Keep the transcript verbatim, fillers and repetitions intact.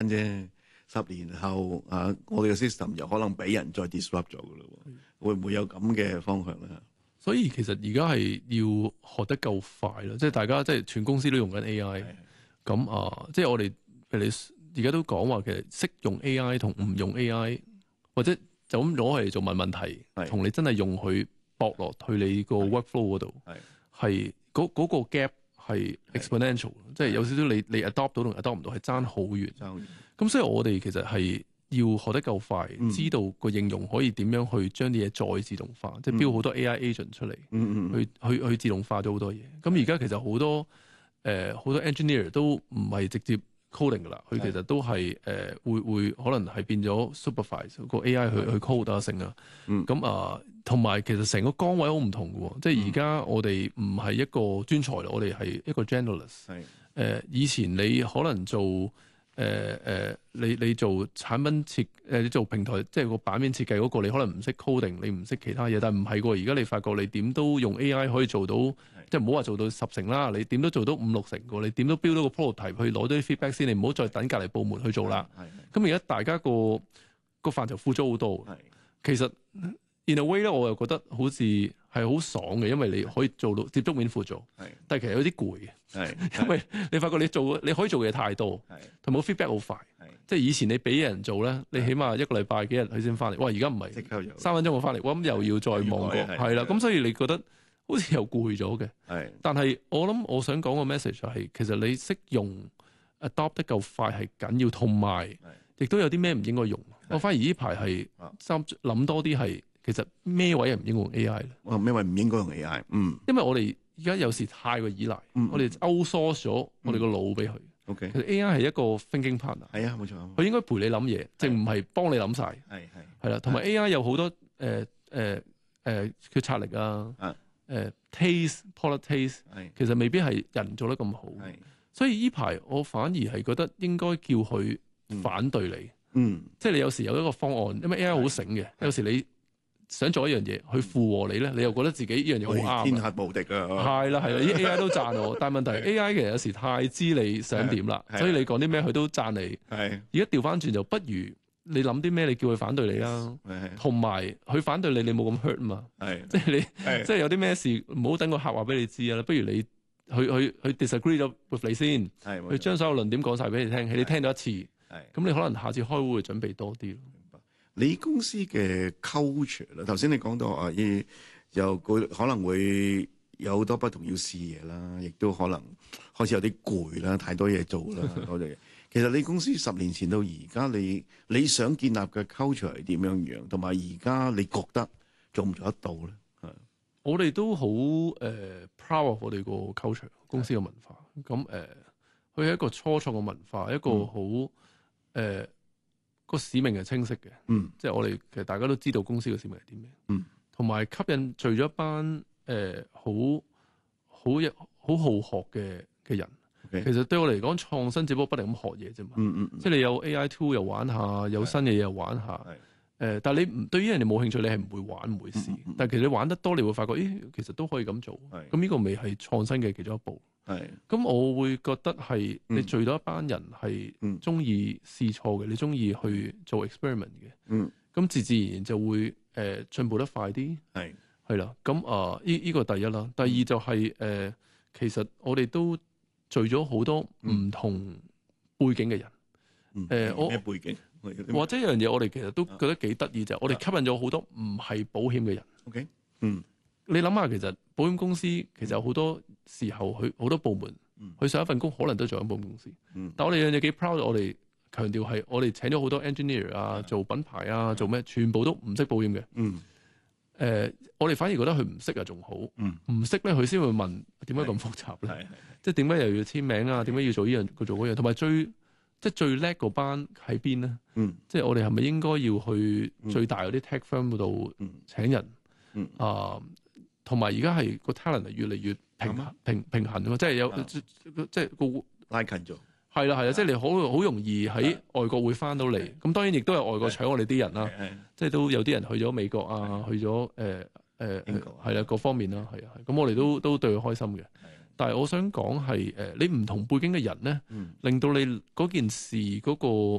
啫。十年後啊，我哋嘅 system 又可能俾人再 disrupt 咗噶咯，會唔會有咁嘅方向咧？ 所以其實而家係要學得夠快咯，即係大家即係全公司都用緊 A I，咁啊，即係我哋譬如你而家都講話其實識用 A I 同唔用 A I， 或者就咁攞嚟做問問題，同你真係用佢駁落去你個 workflow 嗰度，係嗰嗰個 gap 係 exponential， 即係有少少你你 adopt 到同 adopt 唔到係爭好遠。咁所以我哋其實係要學得夠快，嗯、知道個應用可以點樣去將啲嘢再自動化，嗯、即係標好多 A I agent 出嚟，嗯嗯、去去去自動化咗好多嘢。咁而家其實好多誒好、呃、多 engineer 都唔係直接 coding 噶啦，佢其實都係誒、呃、會會可能係變咗 supervise 個 A I 去去 code 啊成啊。咁啊，同埋其實成個崗位好唔同嘅喎，即係而家我哋唔係一個專才，我哋係一個 generalist。誒、呃、以前你可能做。誒誒、呃呃，你你做產品設誒、呃，你做平台即係個版面設計嗰、那個，你可能唔識 coding，你唔識其他嘢，但係唔係喎。而家你發覺你點都用 A I 可以做到，是即係唔好話做到十成啦，你點都做到五六成個，你點都 build 到個 prototype 去攞啲 feedback 先，你唔好再等隔離部門去做啦。咁而家大家個個範疇闊咗好多，是其實 in a way 咧，我又覺得好似係好爽嘅，因為你可以做到接觸面闊咗，是但係其實有啲攰嘅，係因為你發覺你做你可以做嘅嘢太多，同埋 feedback 好快，是即係以前你俾人做咧，你起碼一個禮拜幾日佢先翻嚟，哇！而家唔係，即刻有三分鐘我翻嚟，我諗又要再望過，係啦，咁所以你覺得好似又攰咗嘅，是但係我諗我想講個 message 就係、是，其實你識用 adopt 得夠快係緊要，同埋亦都有啲咩唔應該用，是我反而呢排係諗諗多啲係。其實咩位係唔應該用 A I 咧？ 哇！咩位唔應該用 A I？嗯， 因為我哋而家有時太過依賴，嗯、我哋 outsource 咗我哋個腦俾佢。O K，、嗯、其實 A I 係一個 thinking partner。係啊，冇錯。佢應該陪你諗嘢，即係唔係幫你諗晒。係係係啦，同埋 A I 有好多誒誒誒決策力啊，誒、呃、taste product taste，是其實未必係人做得咁好。係，所以呢排我反而係覺得應該叫佢反對你。嗯，即係你有時有一個方案，因為 A I 好醒嘅，有時你。想做一樣嘢去附和你咧，你又覺得自己呢樣嘢好啱，天下無敵啊！係啦係啦，啲 A I 都讚我，但係問題 A I 其實有時太知你想點啦，所以你講啲咩佢都讚你。係而家調翻轉就不如你諗啲咩，你叫佢反對你啦。同埋佢反對你，你冇咁 hurt 嘛。係即係你即係有啲咩事唔好等個客話俾你知啊，不如你去去去 disagree 咗 with 你先，去將所有論點講晒俾你聽，你聽到一次，咁你可能下次開會會準備多啲咯。 你公司嘅 culture 啦，頭先你講到啊，又佢可能會有好多不同要試嘢啦，亦都可能開始有啲攰啦，太多嘢做啦，多嘢。其實你公司十年前到而家，你你想建立嘅 culture 係點樣樣，同埋而家你覺得做唔做得到咧？係我哋都好誒 proud of 我哋個 culture 公司嘅文化。咁誒，佢係一個初創嘅文化，一個好誒。嗯呃個使命係清晰嘅，嗯，即係我哋其實大家都知道公司嘅使命係啲咩，嗯，同埋吸引聚咗一班誒好好好好學嘅嘅人。Okay. 其實對我嚟講，創新只不過不停咁學嘢啫嘛，嗯嗯，即係你有 A I tool 又玩下，有新嘅嘢又玩下，係誒、呃，但係你唔對於人哋冇興趣，你係唔會玩唔會試。嗯嗯，但係其實你玩得多，你會發覺，咦，其實都可以咁做，係咁呢個未係創新嘅其中一步。係，咁我會覺得係你聚到一班人係中意試錯嘅，嗯、你中意去做 experiment 嘅，嗯，咁自自然然就會誒進、呃、步得快啲，係係啦，咁啊呢呢個第一啦，第二就係、是、誒、呃、其實我哋都聚咗好多唔同背景嘅人，誒、嗯呃、我咩背景？或者一樣嘢我哋其實都覺得幾得意就係我哋吸引咗好多唔係保險嘅人 ，OK， 嗯。你諗下，其實保險公司其實有好多時候，佢好多部門，佢上一份工可能都做緊保險公司。嗯、但我哋樣嘢幾 proud，我哋強調係我哋請咗好多 engineer 啊，做品牌啊，做咩，全部都唔識保險嘅。誒、嗯呃，我哋反而覺得佢唔識啊，仲好。唔識咧，佢先會問點解咁複雜咧？即係點解又要簽名啊？點解要做呢樣佢做嗰樣？同埋最即係最叻嗰班喺邊咧？嗯、即係我哋係咪應該要去最大嗰啲 tech firm 嗰度請人？嗯、啊！同埋而家係個 talent 係越嚟越平衡平平衡啊嘛，即係有、啊、即係個拉近咗。係啦係啦，即係你好好容易喺外國會翻到嚟。咁的當然亦都有外國搶我哋啲人啦，即係都有啲人去咗美國啊，的去咗誒誒係啦各方面啦，係啊。咁我哋都都對佢開心嘅。的但係我想講係誒，你唔同背景嘅人咧，嗯、令到你嗰件事嗰、嗰個。